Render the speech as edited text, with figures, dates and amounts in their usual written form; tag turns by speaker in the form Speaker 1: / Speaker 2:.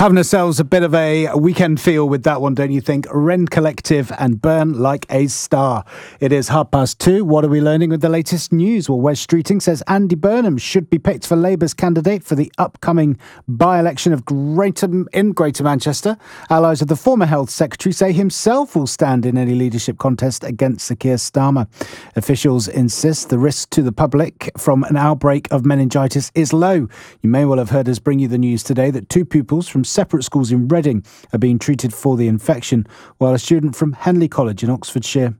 Speaker 1: Having ourselves a bit of a weekend feel with that one, don't you think? Wren Collective and Burn Like a Star. It is 2:30. What are we learning with the latest news? Well, Wes Streeting says Andy Burnham should be picked for Labour's candidate for the upcoming by-election of Greater Manchester. Allies of the former Health Secretary say himself will stand in any leadership contest against Sir Keir Starmer. Officials insist the risk to the public from an outbreak of meningitis is low. You may well have heard us bring you the news today that two pupils from separate schools in Reading are being treated for the infection, while a student from Henley College in Oxfordshire